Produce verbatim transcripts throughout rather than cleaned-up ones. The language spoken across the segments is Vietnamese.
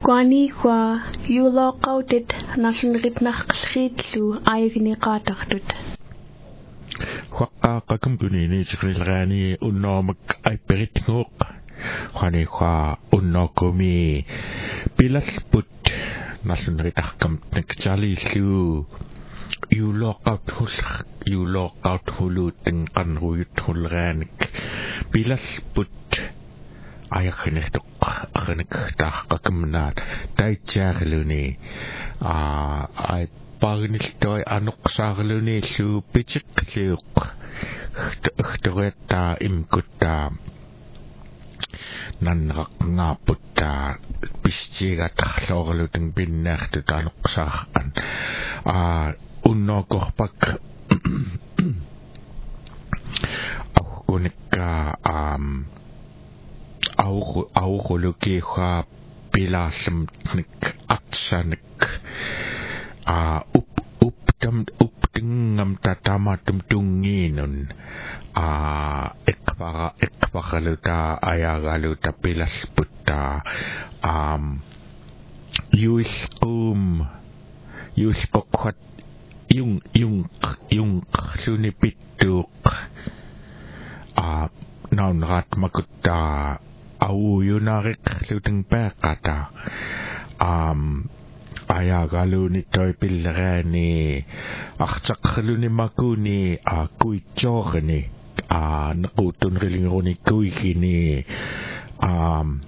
Kwani kwa yulo qautit nasunrit naqlriitlu ayagni qatartut. Hwaqa qakum kunini tikrilrani unnomak ay peritngok. Kwani kwa unnokomi pilasput nasunrit akam nekjali lu. Yulo qaut yulo qaut hulut dengan ruyut hulranik pilasput ayak ini tuk anak dah kekemenat dai jarluni ah ay pagnis toy anuk sarluni su picik liuk khtereta imkuta nan rak ngaputta pisjiga thlorlu ting binnak tu anuk sahan ah unno kohpak au kunika um au au koluki kha pilasm nik atsanik a up up tam up tingam tatama tum tunginun a ekvara ekvaraluta ayagaluta pilasputta um yusqum yusqoqat yung yung yung sunipittuk a naun rat makutta au yunarik luteng pekata um ayagalu ni toy pilrani akchakhluni makuni a kuichorni a nakutun rilingoni kuikini um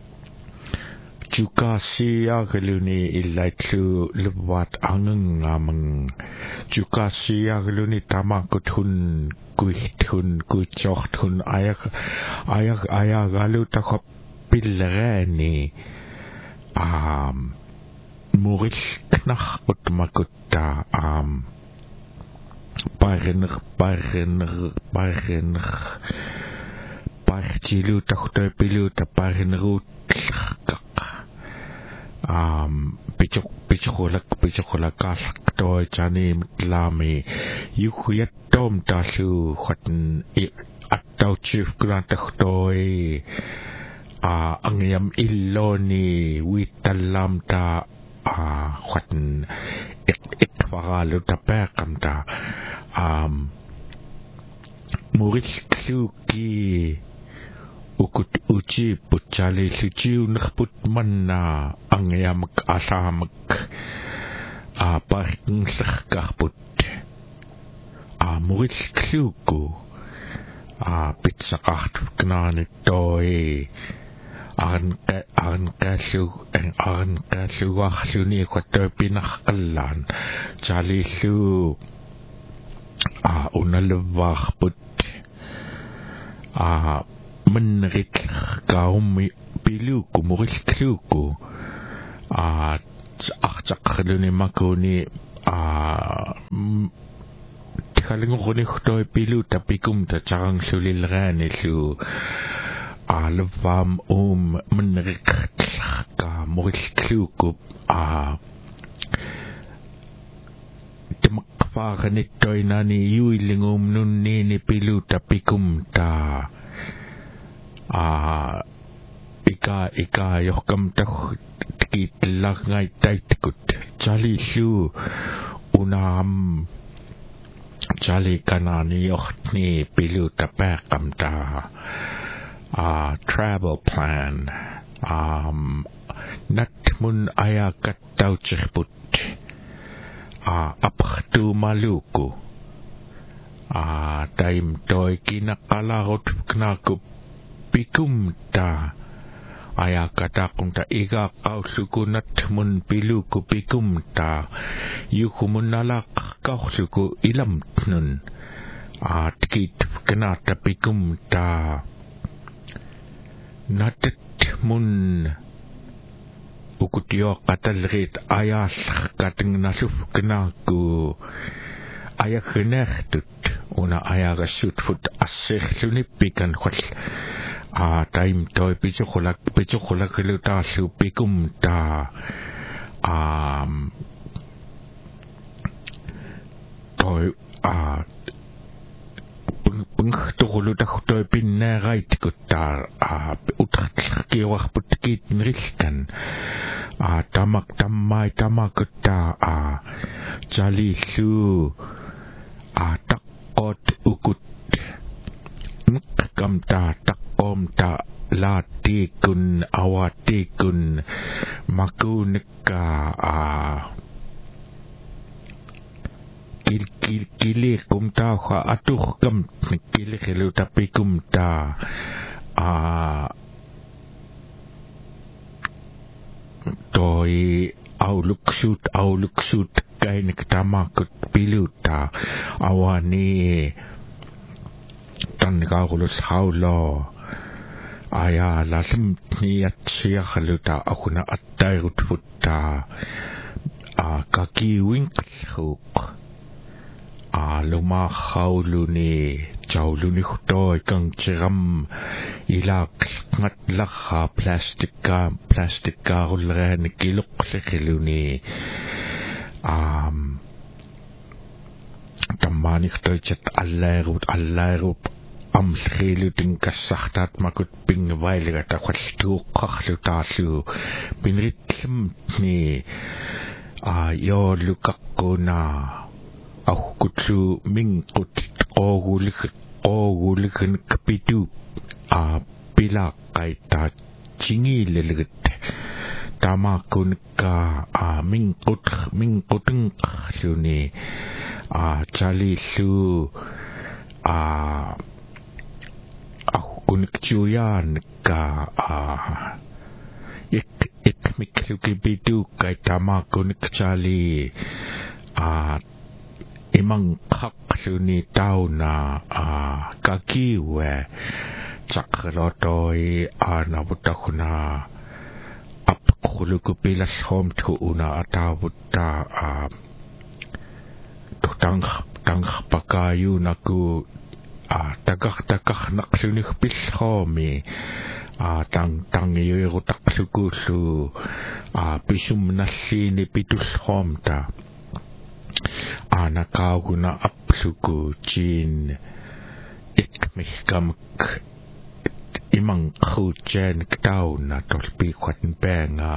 Jukasiya geluni ilaitu lewat angin ngameng Jukasiya geluni tamakutun kuihtun kuichohtun ayak ayak ayak galu takop pilrani um muris knach utmakutta um parener parener parener parjilu takutoi pilu taparenerut um pichok pichokolak pichokolak kasak toy chani lami yukuyat tom tasu khotn atau chief grant toy a angyam illoni witalam ta a khotn ik ik faralu ta pekam ta um muris kluki ukut uci pucali suciu nakput mana angyamak asamak a parking sakaput a muris kluku a pizza kart knani toy an an kasu en an kasu wahsuni kwato pinakalan jali su a unalwah put a menrik kaum piluku muris kluku a akchakhluni makuni a tikaling ngoni khtoy pilu tapikum ta charang sulil rani su a levam um menrik ka muris kluku a temakfaganit toy nani yuilingum nunni ni pilu tapikum ta a ika ika yohkam tak tikitlag ngai taitkut jali su unam jali kanani yohtni pilu tapakam ta a travel plan um natmun ayakat tauchput a apkhtu maluku a time toy kinakalarot knakup pikum ta ayakata kung ta iga kausuku natmun piluku pikum ta yukumun nalak kausuku ilam nun at kit kenata pikum ta natatmun ukutyo katalrit ayas kating nasuf kenaku ayak kenehtut una ayaga sutfut asih lunipikan khol a time toy pichokolak pichokolak luta su pikum ta um toy a pung to luta toy pinna right kutar a utak kiwak putkit nriskan a tamak tammai tamakutta a jali lu a takot ukut kam ta takom ta lati kun awati kun makunika a kil kil kili kum ta kha atuh kam kili khelu tapi kum ta a toi au luksut au luksut kai nik tamakut piluta awani tan ka gulus haulo aya lasem ni atsia khaluta akuna attai rutfutta a kaki winkhuk a luma khawluni chawluni khutoi kang chiram ilak ngat lakha plastika plastika ulran kiluk khiluni am tamani khutoi chat allarut allarut am khilu ting kasahtat makut ping vailga ta khwaltu khakhluta su binritlim ni a yo lukakuna au kutsu mingkut ogulik ogulik kapitu a pila kaita chingi lelit tamakun ka a mingkut mingkuteng suni a chali su a au kunik chuyan ka a ik ik miklu kipitu kai tamakun chali a imang khakhluni tauna a kakiwe chakrotoi ana butakuna ap khuluku pilas hom thuuna atawutta a tang tang pakayu naku a tagak tagak nakhluni pil khomi a tang tang yoyo takluku su a pisum nasini pitus homta ana kauguna apsuku chin ikmihkamk imang khuchen ktauna tolpi khwatn penga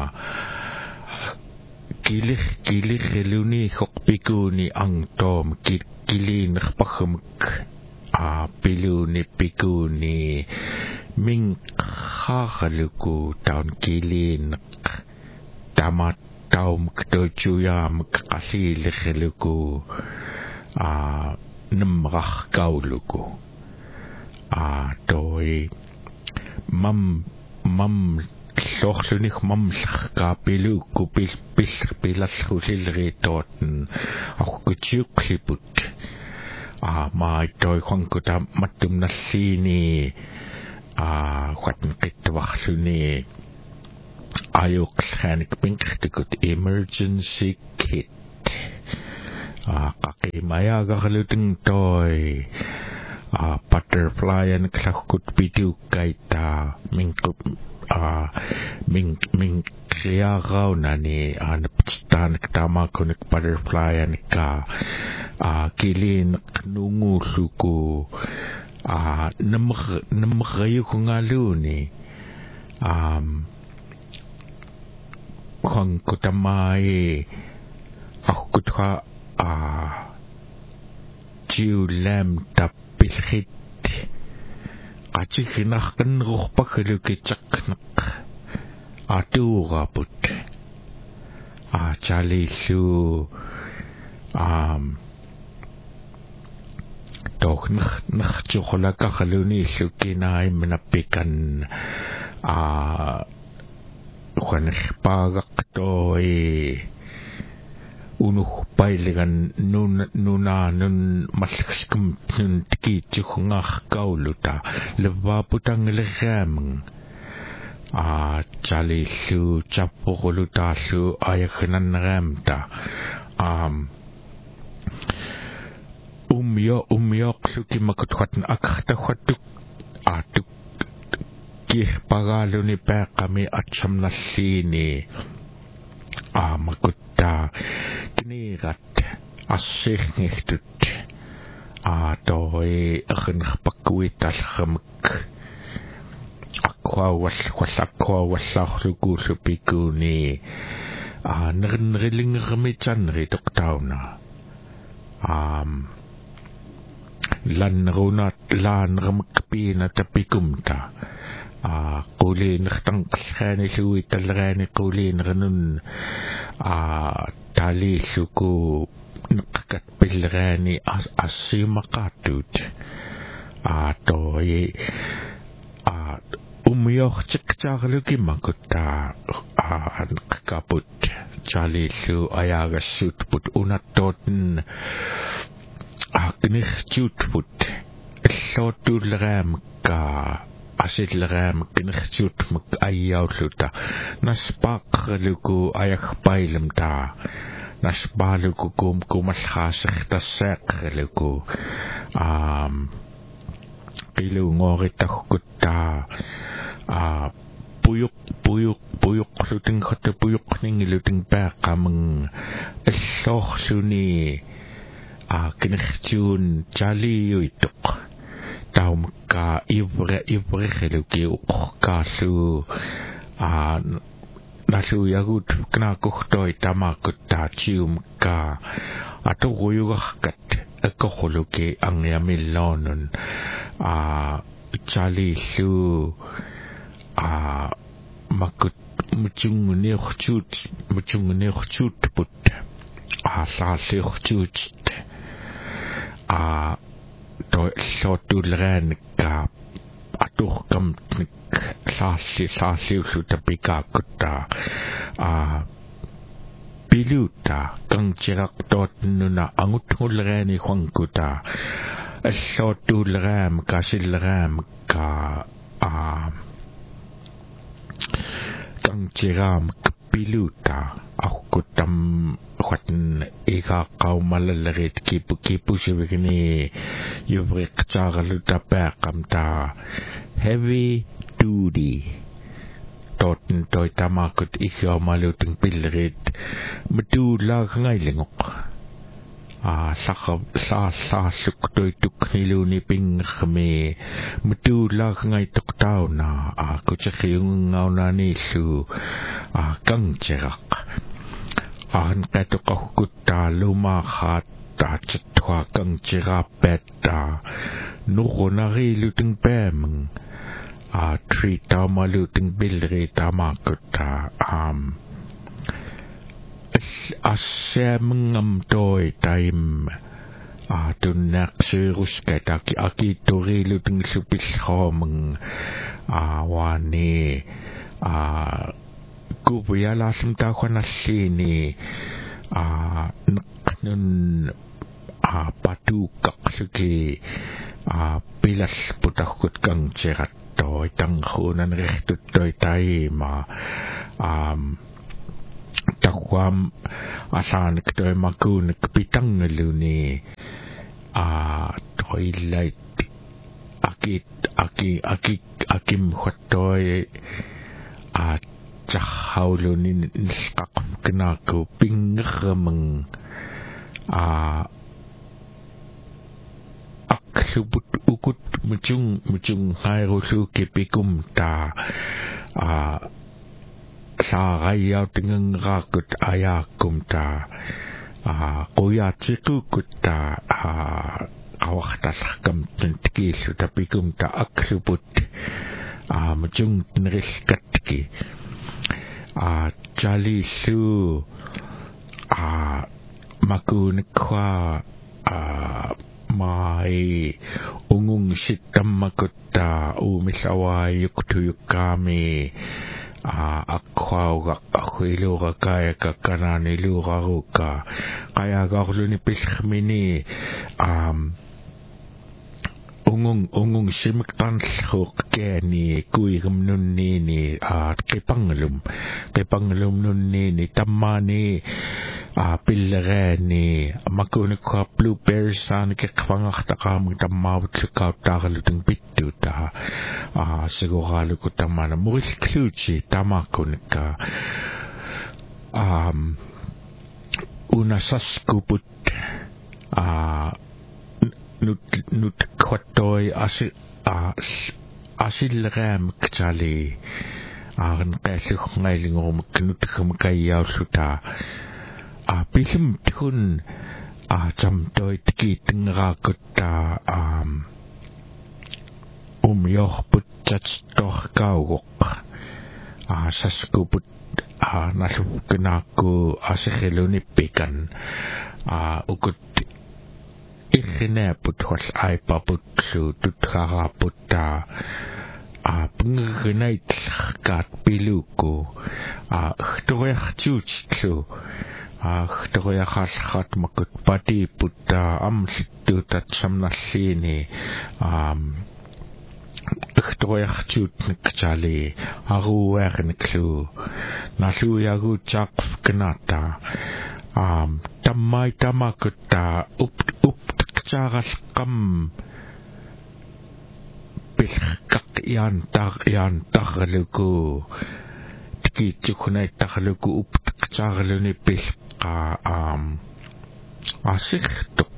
kilih kilih reluni khokpikuni ang tom kilin khpakhamk a piluni pikuni ming khakhaluku taun kilin tamat taum kdojuyam kasi lekheluku a namrakh kauluku a toi mam mam sochsunik mam ka piluku pil pil pilas husilri toten aku kuchuk kliput a mai toi khong kuta matum nasini a khatn kitwach suni ayuk khanik pink tikut emergency kit a kakimaya gakhaluting toy a butterfly and klakut pitu kaita mingkup a ming ming kya gau nani an pstan ktama konik butterfly and ka a kilin nungu suku a namg namgayu kungaluni um khong kutamai aku kutha a jiu lam tapilhit achi khinakh kan ruh pakhlu ke chaknak atu raput a chali su um doch nach nach chokolaka khaluni su kinai manapikan a kwan pagak toy unuh pailegan nun nuna nun maskskum nun tiki chukhungah kauluta lewa putang legamang a chali su chapokuluta su ayakhanan ramta um umyo umyo suki makutwatn akhta khwatuk atuk kih pagaluni pa kami at siyam na sini a makutta kinirat asih ngihtut a toy akin pakwit al khamak kwa wal kwa wallaqluku supikuni a nrinrilingrimitsanri toqtauna um lanrunat laanrmakpiina tapikumta a quliinertanqallraani luui talraani quliinerunun a taliilluku neqqat pilraani assiimaqaattuut a toi a ummiortiktaarlukimmakutta a neqqaput taliillu ayaagassut put unattootn aqnirtuutput illootuuleraamka asilleraam kinirtuutmak ayyaulluta naspaaqluku ayagpailamta naspaaluku kum kumalxaasertassaaqluku um qilungoritarkutta a puyuq puyuq puyuqluting khotta puyuqningiluting paaqamang illoorluni a kinirtuun taliuituq taumka ivre ivreluki uqqaallu a nalu yagut knaaqurtoi tamaakutta tiumka aturuyugarkat akorluki angiamilloonun a taliillu a makut mutunguneortuut mutunguneortuutput a saalliortuut a toi sootuleraannikka aturkamtnik saalli saalliulluta pikaakutta a piluta kangtiraqtootnuna angutnguleraani huankuta alloottuuleraam kasilleraam ka a kangtiraam piluta aqutam huatn igaaqaumalalerit kipu kipusivigni yuvriqtaarluta paaqamta heavy duty totten toi tamakut igiaumaluting pillerit matuulaagangailingoq a saqa sa saalluk toitukniluni pingermi matuulaagangaitortauna a kuteriungaunaniillu a kangtiraq ahan qatoqarkutta lumaaqaat taatsatua kangtiraappatta nurunariluting paamang a treatamaluting billri tamaakutta am assaamangam toi taim a tunnaqsiruskataki akitoriluting supillhoomang a waani a kuvialaasam taaquanalliini a neqqnun a patuuqqaqluki a pilalputarkut kangtirattoi tangruunaneriartuttoi taima um taquam asaanik toi makuunik pitangaluni a toilait akit aki aki akim khottoi a tahauluni nisqaqam knaku pingermang a aklubut ukut mucung mucung hairuluki pikumta a saarayautingangaakut ayaakumta a quyaatiqukutta a qawartalarkam tantikiillu tapikumta aklubut a mucung nerilkatki a taliillu a makuunikwa a mai ungung sittammakutta uumillawaayyuktuyukkaami a akhuauga akhuiluga kaya kakkanani lugaruka kaya gakluni pilkhmini um ungung ungung simiktanlhuq kani kuigamnunnini a qipanglum qipanglum nunnini tammani a pillerani makunikwa blueberries saan kiqfangartaqaamung tammaavutlukkauttaarlutung pittuuta a siguraluku tammana murilkluuti tamakunikka um unasaskuput a nut nut khottoi asi a asilleram ktali aagan qaalluqngailingorum knutkhum kayyaulluta a pilim tikun a jamtoit kitingraakutta am umyorput tatstorkaugoq a saskuput a naluknaakku asikhelunippikan a ukut irrineaput hol aipaputlu tutqaraaputta a pungrinaitllerkaat piluku a htoriartuutlu a htoriaqaalleraat makut patiputta amlittuutat samnalliini am htoriartuutnik tali aruuerniklu naluuyaguutaaqf kanaata am tammai tamakutta up up tsaaralqam pilqaq yaan tar yaan tarluku tikitsukunaitarluku up tsaarluni pilqa am asirtuq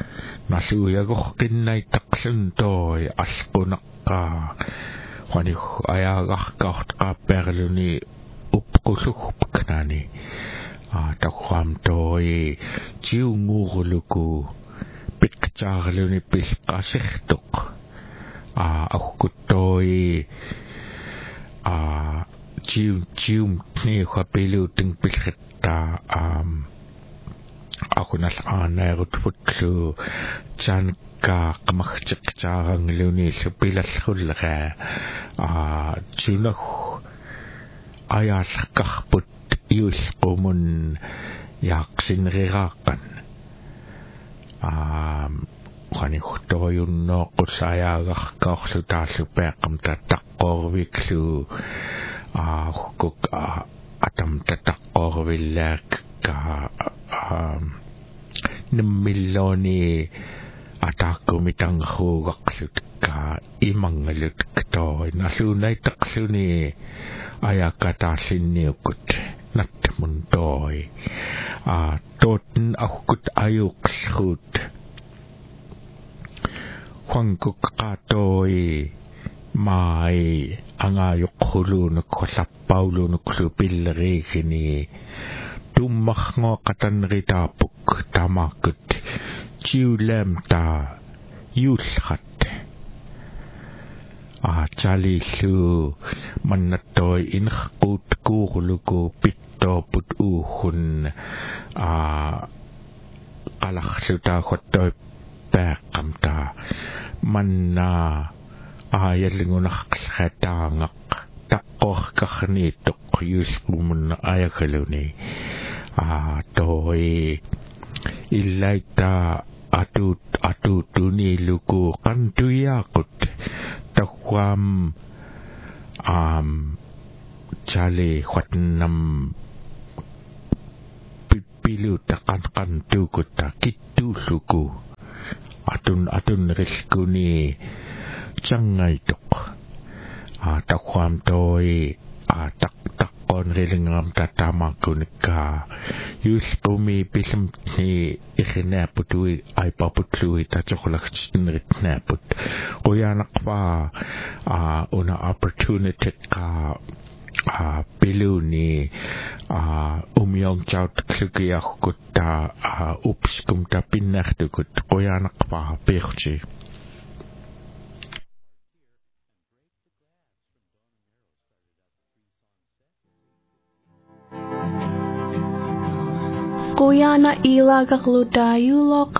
naluuyagorqinnaittaqlun toi alqunaqqa qani ayaagarqaartqaappeerluni upqulugpknani a takwam toi jiunguurluku pitqaarluni pilqasirtuq a aquttoi a jiun jiun ni khapiluting pilqitta am aqunal aanerut futlu janka qamagtiqtaarangiluni lupilallulqa a junah ayaalqarput iulqumun yaaqsinriraaqan am qani khtoyunnoqusayaagarqaorlu taallupeeqqam tattaqqorviklu a hukuk atam tattaqqorvillaak ka nimmilloni ataakumitanghuugaqlut ka imangalut ktoi naluunaittaqluni ayakataallinniukut natmun toi a toten ahukut ayuqlruut huangkuk qatoi mai angayuqhulunuk khollappaulunuk lupilleriigini tummarngoqatanritaapuk tamakut jiulamta yulhat a chalillu mannattoi inqut kuurluku pittooput uuhun a qalarluta khottoi peeqqamta manna aayallingunarqallataangaq taqqorqarniittoq yuusqumun ayakaluni a toi illaita atut atutuni luku qantuyaaqut tawam am chali khatnam pipilu taqanqantuukutta kittuulluku atun atun rilkuni changaituq a tawam toi a tak taqqon rilingam tatamakunikka yulqumi pilimni irinaaputui aipaputlui tatsoqlaqtinritnaaput qoyanaqpa a una opportunity ka a piluni a umyong chaut klukiaqutta a upskum tapinnartukut qoyanaqpa pirchi Kuyana ilagaqluta yuloq